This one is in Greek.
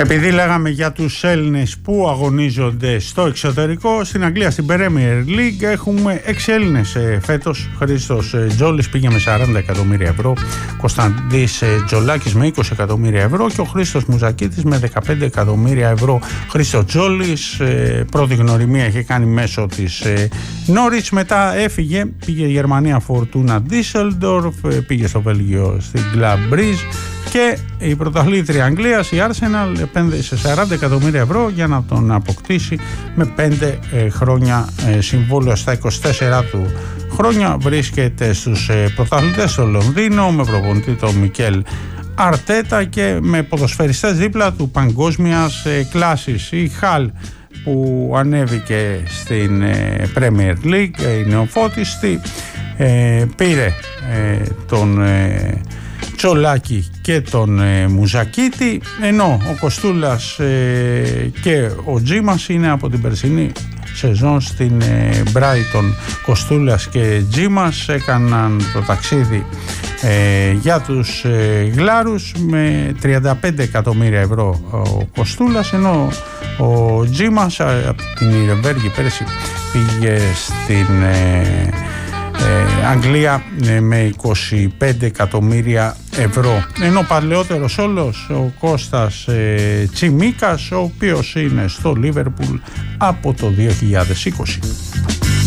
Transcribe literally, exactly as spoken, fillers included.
Επειδή λέγαμε για τους Έλληνες που αγωνίζονται στο εξωτερικό, στην Αγγλία στην Premier League έχουμε έξι Έλληνες φέτος. Χρήστος Τζόλης πήγε με σαράντα εκατομμύρια ευρώ, Κωνσταντής Τζολάκης με είκοσι εκατομμύρια ευρώ και ο Χρήστος Μουζακίτης με δεκαπέντε εκατομμύρια ευρώ. Χρήστος Τζόλης πρώτη γνωριμία είχε κάνει μέσω της Νόριτς, μετά έφυγε, πήγε Γερμανία Φορτούνα Ντίσελντορφ, πήγε στο Βέλγιο στην Club Brugge και η πρωταθλήτρια Αγγλίας, η Arsenal, επένδυσε σαράντα εκατομμύρια ευρώ για να τον αποκτήσει με πέντε ε, χρόνια ε, συμβόλαιο. Στα είκοσι τέσσερα του χρόνια βρίσκεται στους ε, πρωταθλητές στο Λονδίνο με προπονητή τον Μικέλ Αρτέτα και με ποδοσφαιριστές δίπλα του παγκόσμιας ε, κλάσης. Η Χαλ που ανέβηκε στην ε, Premier League, ε, η νεοφώτιστη, ε, πήρε ε, τον ε, Τσολάκη και τον ε, Μουζακίτη, ενώ ο Κοστούλας ε, και ο Τζίμας είναι από την περσινή σεζόν στην ε, Brighton. Κοστούλας και Τζίμας έκαναν το ταξίδι ε, για τους ε, Γλάρους με τριάντα πέντε εκατομμύρια ευρώ ο Κοστούλας, ενώ ο Τζίμας από την Ιρεμβέργη πέρσι πήγε στην ε, Ε, Αγγλία ε, με είκοσι πέντε εκατομμύρια ευρώ, ενώ παλαιότερος όλος ο Κώστας ε, Τσιμίκας, ο οποίος είναι στο Λίβερπουλ από το δύο χιλιάδες είκοσι.